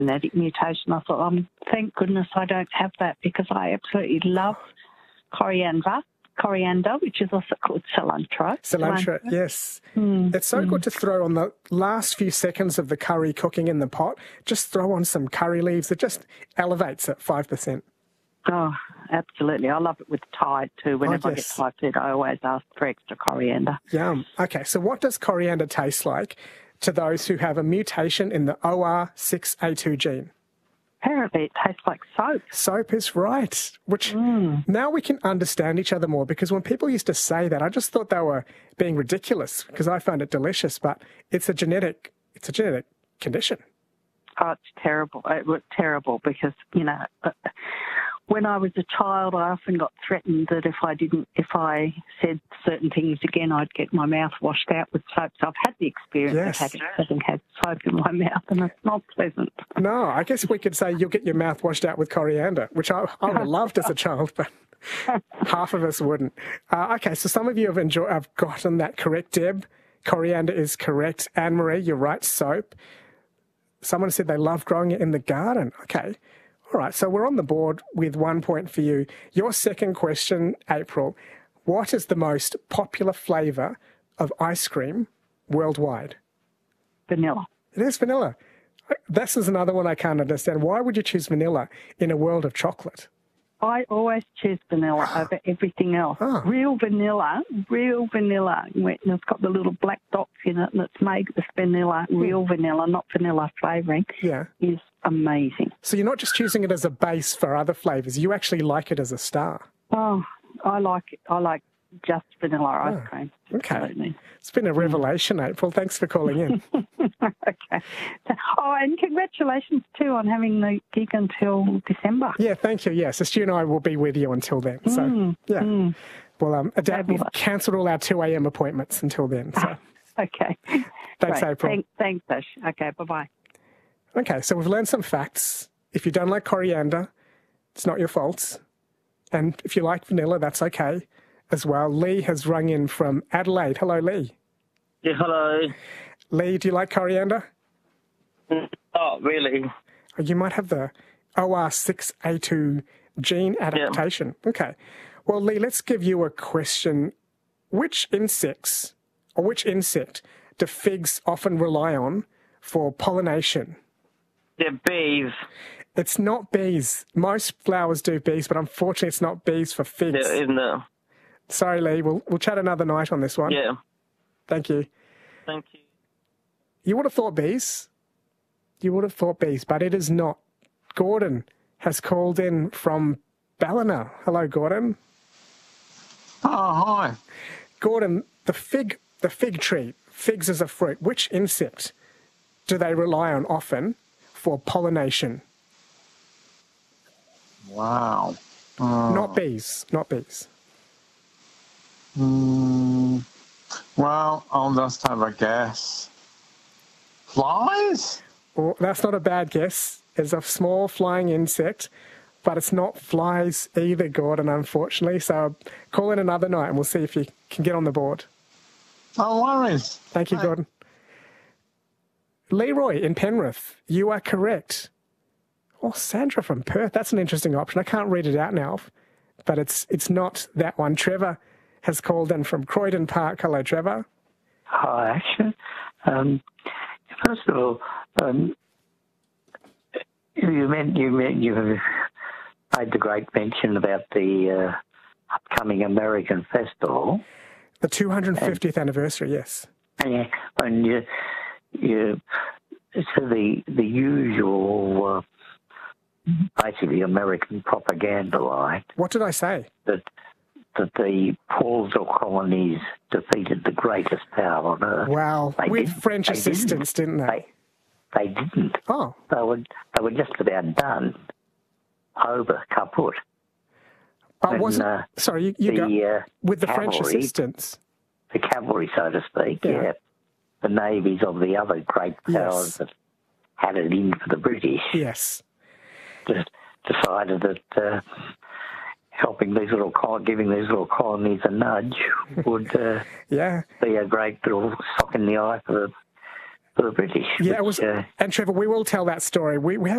genetic mutation. I thought, thank goodness I don't have that, because I absolutely love coriander, which is also called cilantro. Cilantro, yes. It's so good to throw on the last few seconds of the curry cooking in the pot. Just throw on some curry leaves. It just elevates at 5%. Oh, absolutely. I love it with Tide too. Whenever I get Thai food, I always ask for extra coriander. Yum. Okay, so what does coriander taste like to those who have a mutation in the OR6A2 gene? Apparently it tastes like soap. Soap is right, which now we can understand each other more, because when people used to say that, I just thought they were being ridiculous, because I found it delicious, but it's a genetic condition. Oh, it's terrible. It was terrible because, when I was a child, I often got threatened that if I said certain things again, I'd get my mouth washed out with soap. So I've had the experience of having had soap in my mouth, and it's not pleasant. No, I guess we could say you'll get your mouth washed out with coriander, which I would have loved as a child, but half of us wouldn't. Okay, so some of you have gotten that correct, Deb. Coriander is correct. Anne-Marie, you're right, soap. Someone said they love growing it in the garden. Okay. All right, so we're on the board with 1 point for you. Your second question, April, what is the most popular flavour of ice cream worldwide? Vanilla. It is vanilla. This is another one I can't understand. Why would you choose vanilla in a world of chocolate? I always choose vanilla over everything else. Oh. Real vanilla. And it's got the little black dots in it, and it's made with vanilla, real vanilla, not vanilla flavouring. Yeah. Is amazing. So you're not just choosing it as a base for other flavours. You actually like it as a star. Oh, I like it. I like just vanilla ice cream. Okay. Absolutely. It's been a revelation, April. Thanks for calling in. Okay. Oh, and congratulations too on having the gig until December. Yeah, thank you. Yes, Stu and I will be with you until then. So, Well, Dad, we've cancelled all our 2 a.m. appointments until then. So. Okay. Thanks, Great. April. Thanks, Ash. Okay, bye-bye. Okay, so we've learned some facts. If you don't like coriander, it's not your fault. And if you like vanilla, that's okay as well. Lee has rung in from Adelaide. Hello, Lee. Yeah, hello. Lee, do you like coriander? Oh, really? You might have the OR6A2 gene adaptation. Yeah. Okay. Well, Lee, let's give you a question. Which insect do figs often rely on for pollination? They're bees. It's not bees. Most flowers do bees, but unfortunately it's not bees for figs. Yeah, isn't it? Sorry, Lee. We'll chat another night on this one. Yeah. Thank you. Thank you. You would have thought bees. But it is not. Gordon has called in from Ballina. Hello, Gordon. Oh, hi. Gordon, the fig tree, figs as a fruit, which insect do they rely on often for pollination? Wow. Not bees. Well, I'll just have a guess. Flies? Well, that's not a bad guess. It's a small flying insect, but it's not flies either, Gordon, unfortunately. So call in another night and we'll see if you can get on the board. No worries. Thank you, Gordon. Leroy in Penrith, you are correct. Oh, Sandra from Perth, that's an interesting option. I can't read it out now, but it's not that one. Trevor has called in from Croydon Park. Hello, Trevor. Hi, Action. First of all, you made the great mention about the upcoming American Festival. The 250th anniversary, yes. Yeah, and you so the usual, basically American propaganda, right? What did I say? That the Paulsville colonies defeated the greatest power on earth. Wow, with French assistance, didn't they? They didn't. Oh. They were just about done. Over, kaput. Sorry, you go. With the French assistance? The cavalry, so to speak, yeah. The navies of the other great powers that had it in for the British. Yes. Just decided that giving these little colonies a nudge would be a great little sock in the eye for for the British. Yeah, which, it was. And Trevor, we will tell that story. We have